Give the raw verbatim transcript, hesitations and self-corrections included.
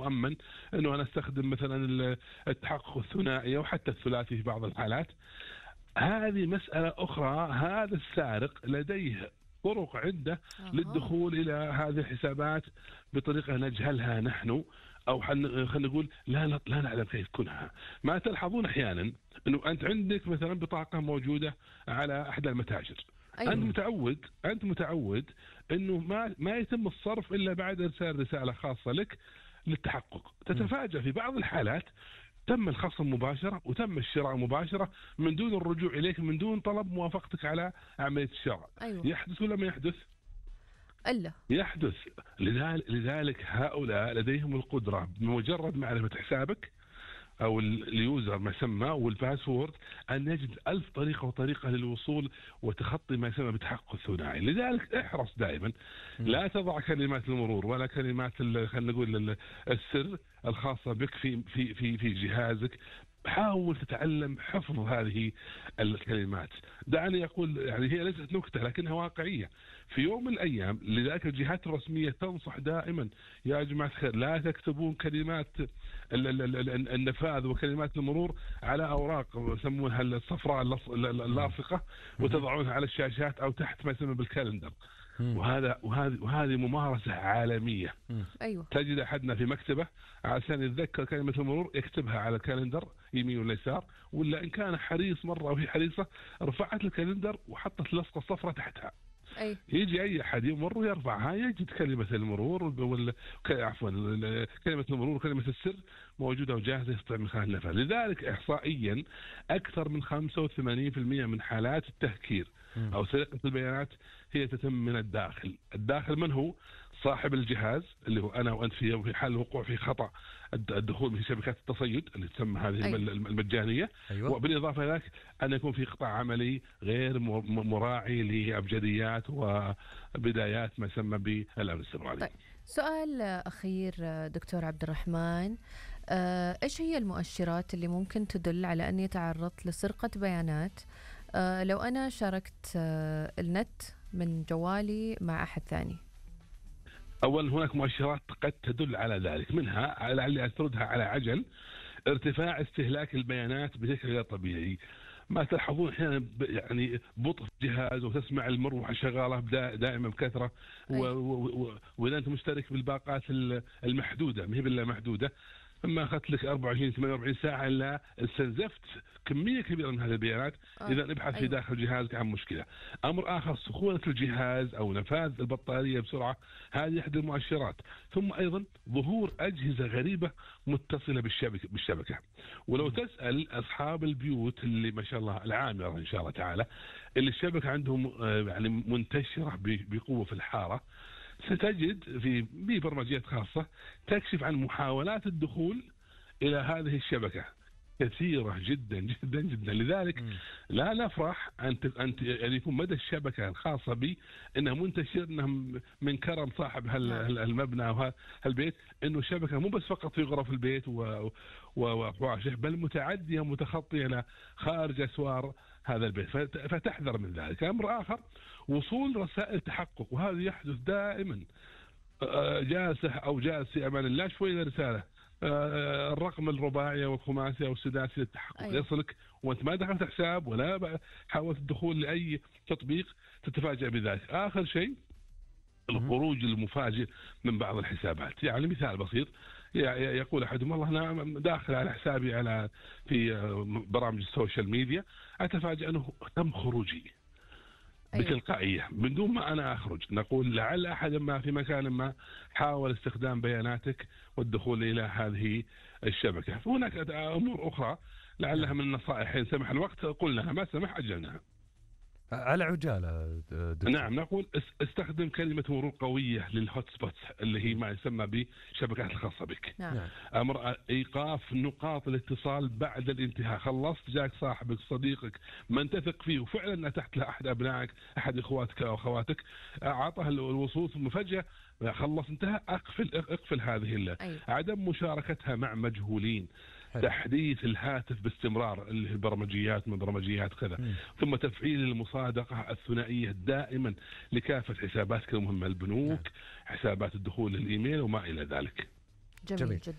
مؤمن أنه أنا أستخدم مثلا التحقق الثنائي أو حتى الثلاثي في بعض الحالات. هذه مسألة أخرى. هذا السارق لديه طرق عدة أه. للدخول إلى هذه الحسابات بطريقة نجهلها نحن، أو خلينا نقول لا لا نعلم كيف كونها. ما تلحظون أحيانا أنه أنت عندك مثلا بطاقة موجودة على أحد المتاجر. أيوة. أنت متعود أنت متعود أنه ما ما يتم الصرف إلا بعد إرسال رسالة خاصة لك للتحقق. تتفاجأ في بعض الحالات تم الخصم مباشرة وتم الشراء مباشرة من دون الرجوع إليك، من دون طلب موافقتك على عملية الشراء. أيوة. يحدث ولا ما يحدث؟ ألا يحدث. لذلك هؤلاء لديهم القدرة بمجرد معرفة حسابك أو اليوزر ما يسمى والباسورد أن يجد ألف طريقة وطريقة للوصول وتخطي ما يسمى بتحقق الثنائي. لذلك احرص دائما لا تضع كلمات المرور ولا كلمات خلينا نقول السر الخاصة بك في في في في جهازك. حاول تتعلم حفظ هذه الكلمات. دعني أقول يعني هي ليست نكتة لكنها واقعية. في يوم من الأيام لذلك الجهات الرسمية تنصح دائما يا جماعة الخير لا تكتبون كلمات النفاذ وكلمات المرور على أوراق يسمونها الصفراء اللاصقة وتضعونها على الشاشات أو تحت ما يسمى بالكالندر. وهذا وهذه وهذه ممارسة عالمية. أيوة. تجد أحدنا في مكتبه عشان يتذكر كلمة المرور يكتبها على الكالندر يمين ولا يسار، ولا إن كان حريص مرة وهي حريصة رفعت الكالندر وحطت لصقة صفرة تحتها. أي. يجي أي أحد يمر ويرفعها يجد كلمة المرور ولا عفوا كلمة المرور وكلمة السر موجودة وجاهزة يستطيع من خلال النفاذ. لذلك إحصائيا أكثر من خمسة وثمانين بالمئة من حالات التهكير أو سرقة البيانات هي تتم من الداخل. الداخل من هو؟ صاحب الجهاز اللي هو أنا وأنت في في حال الوقوع في خطأ الدخول في شبكات التصيد اللي تسمى هذه أيوة. المجانية. أيوة. وبالإضافة إلى ذلك أن يكون في قطاع عملي غير مراعي لأبجديات وبدايات ما يسمى بالأمن السيبراني. طيب. سؤال أخير دكتور عبد الرحمن، إيش هي المؤشرات اللي ممكن تدل على أني تعرضت لسرقة بيانات لو أنا شاركت النت من جوالي مع أحد ثاني؟ أولا هناك مؤشرات قد تدل على ذلك، منها لعلي أسردها على عجل ارتفاع استهلاك البيانات بشكل غير طبيعي. ما تلاحظون احيانا يعني بطء الجهاز وتسمع المروحه شغاله دائما بكثره، واذا انت مشترك بالباقات المحدوده ما هي بالله محدوده، اما اخذت لك أربعة وعشرين ثمانية وأربعين ساعه الا استنزفت كميه كبيره من هذه البيانات. آه. اذا ابحث أيوة. في داخل جهازك عن مشكله. امر اخر سخونه الجهاز او نفاذ البطاريه بسرعه، هذه احد المؤشرات. ثم ايضا ظهور اجهزه غريبه متصله بالشبكه بالشبكه ولو تسال اصحاب البيوت اللي ما شاء الله العامره ان شاء الله تعالى اللي الشبكه عندهم يعني منتشره بقوه في الحاره، ستجد في ببرمجيات خاصة تكشف عن محاولات الدخول إلى هذه الشبكة كثيرة جدا جدا جدا. لذلك م. لا نفرح أن أن يكون مدى الشبكة الخاصة بي إنها منتشر، إنها من كرم صاحب هالمبنى أو هالبيت إنه شبكة مو بس فقط في غرف البيت وحواشة بل متعدية متخطية إلى خارج أسوار هذا البيت، فتحذر من ذلك. أمر آخر وصول رسائل تحقق، وهذا يحدث دائما. جالسة أو جالس في أمان الله شوية رسالة الرقم الرباعي أو الخماسي أو السداسي للتحقق. أيوة. يصلك وأنت ما دخلت حساب ولا حاولت الدخول لأي تطبيق تتفاجأ بذلك. آخر شيء الخروج المفاجئ من بعض الحسابات. يعني مثال بسيط يقول أحدهم والله أنا داخل على حسابي على في برامج السوشيال ميديا أتفاجأ أنه تم خروجي. أيوة. بتلقائية من دون ما أنا أخرج. نقول لعل أحد ما في مكان ما حاول استخدام بياناتك والدخول إلى هذه الشبكة. فهناك أمور أخرى لعلها من النصائح إن سمح الوقت قلناها، ما سمح أجلناها على عجالة دكتور. نعم نقول استخدم كلمة مرور قوية للهوت سبوتس اللي هي ما يسمى بالشبكات الخاصة بك. نعم. أمر إيقاف نقاط الاتصال بعد الانتهاء. خلصت جاك صاحبك صديقك من تثق فيه وفعلا أتحت له أحد أبنائك أحد إخواتك أو أخواتك أعطاه الوصول ثم فجأة خلص انتهى أقفل أقفل هذه الله. أيوة. عدم مشاركتها مع مجهولين. حلو. تحديث الهاتف باستمرار اللي هي برمجيات من برمجيات كذا. م. ثم تفعيل المصادقة الثنائية دائما لكافة حساباتك المهمة البنوك. نعم. حسابات الدخول للإيميل وما إلى ذلك. جميل, جميل. جدا.